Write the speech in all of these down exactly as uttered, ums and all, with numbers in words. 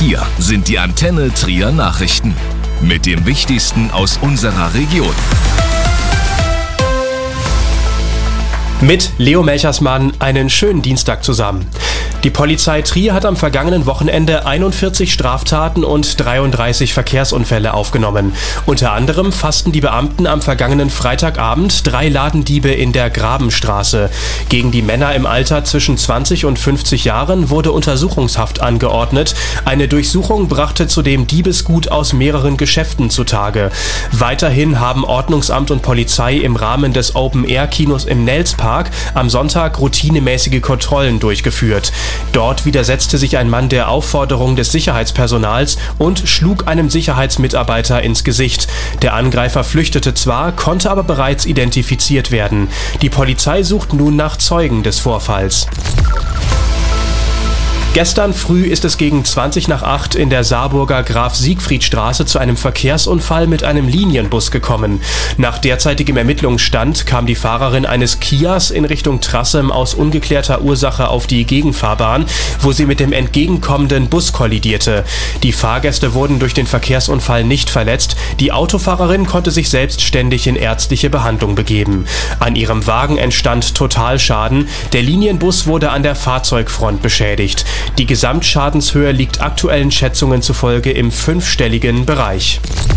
Hier sind die Antenne Trier Nachrichten mit dem Wichtigsten aus unserer Region. Mit Leo Melchersmann einen schönen Dienstag zusammen. Die Polizei Trier hat am vergangenen Wochenende einundvierzig Straftaten und dreiunddreißig Verkehrsunfälle aufgenommen. Unter anderem fassten die Beamten am vergangenen Freitagabend drei Ladendiebe in der Grabenstraße. Gegen die Männer im Alter zwischen zwanzig und fünfzig Jahren wurde Untersuchungshaft angeordnet. Eine Durchsuchung brachte zudem Diebesgut aus mehreren Geschäften zutage. Weiterhin haben Ordnungsamt und Polizei im Rahmen des Open-Air-Kinos im Nelspark am Sonntag routinemäßige Kontrollen durchgeführt. Dort widersetzte sich ein Mann der Aufforderung des Sicherheitspersonals und schlug einem Sicherheitsmitarbeiter ins Gesicht. Der Angreifer flüchtete zwar, konnte aber bereits identifiziert werden. Die Polizei sucht nun nach Zeugen des Vorfalls. Gestern früh ist es gegen zwanzig nach acht in der Saarburger Graf-Siegfried-Straße zu einem Verkehrsunfall mit einem Linienbus gekommen. Nach derzeitigem Ermittlungsstand kam die Fahrerin eines Kias in Richtung Trassem aus ungeklärter Ursache auf die Gegenfahrbahn, wo sie mit dem entgegenkommenden Bus kollidierte. Die Fahrgäste wurden durch den Verkehrsunfall nicht verletzt. Die Autofahrerin konnte sich selbstständig in ärztliche Behandlung begeben. An ihrem Wagen entstand Totalschaden. Der Linienbus wurde an der Fahrzeugfront beschädigt. Die Gesamtschadenshöhe liegt aktuellen Schätzungen zufolge im fünfstelligen Bereich.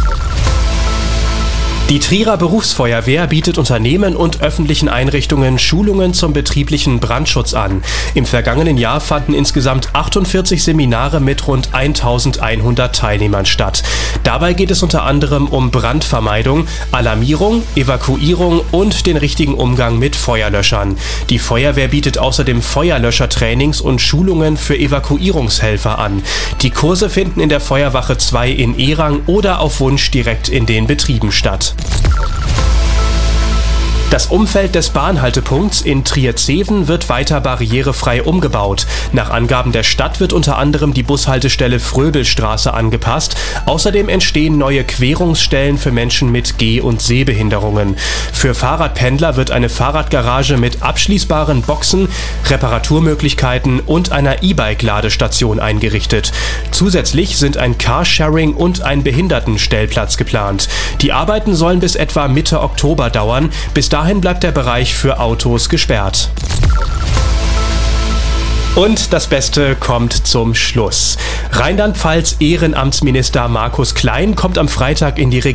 Die Trierer Berufsfeuerwehr bietet Unternehmen und öffentlichen Einrichtungen Schulungen zum betrieblichen Brandschutz an. Im vergangenen Jahr fanden insgesamt achtundvierzig Seminare mit rund eintausendeinhundert Teilnehmern statt. Dabei geht es unter anderem um Brandvermeidung, Alarmierung, Evakuierung und den richtigen Umgang mit Feuerlöschern. Die Feuerwehr bietet außerdem Feuerlöschertrainings und Schulungen für Evakuierungshelfer an. Die Kurse finden in der Feuerwache zwei in Erang oder auf Wunsch direkt in den Betrieben statt. Das Umfeld des Bahnhaltepunkts in Trier-Zeven wird weiter barrierefrei umgebaut. Nach Angaben der Stadt wird unter anderem die Bushaltestelle Fröbelstraße angepasst. Außerdem entstehen neue Querungsstellen für Menschen mit Geh- und Sehbehinderungen. Für Fahrradpendler wird eine Fahrradgarage mit abschließbaren Boxen, Reparaturmöglichkeiten und einer E-Bike-Ladestation eingerichtet. Zusätzlich sind ein Carsharing und ein Behindertenstellplatz geplant. Die Arbeiten sollen bis etwa Mitte Oktober dauern. Bis dahin bleibt der Bereich für Autos gesperrt. Und das Beste kommt zum Schluss. Rheinland-Pfalz Ehrenamtsminister Markus Klein kommt am Freitag in die Regierung.